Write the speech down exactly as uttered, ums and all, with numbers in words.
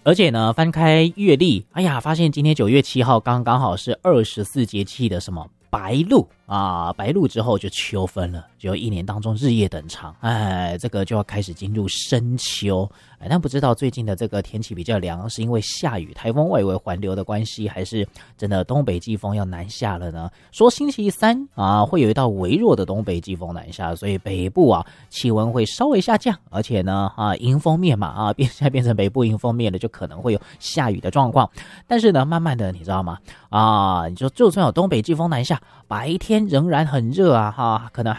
而且呢，翻开月历，哎呀，发现今天九月七号刚刚好是二十四节气的什么白露啊，白露之后就秋分了，就一年当中日夜等长，哎，这个就要开始进入深秋。哎，但不知道最近的这个天气比较凉，是因为下雨、台风外围环流的关系，还是真的东北季风要南下了呢？说星期三啊会有一道微弱的东北季风南下，所以北部啊气温会稍微下降，而且呢啊迎风面嘛啊变现在变成北部迎风面了，就可能会有下雨的状况。但是呢，慢慢的你知道吗？啊，你说就算有东北季风南下，白天仍然很热啊哈，可能